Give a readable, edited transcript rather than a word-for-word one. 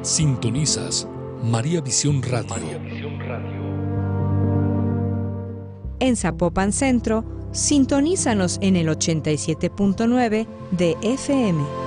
Sintonizas María Visión Radio. En Zapopan Centro, sintonízanos en el 87.9 de FM.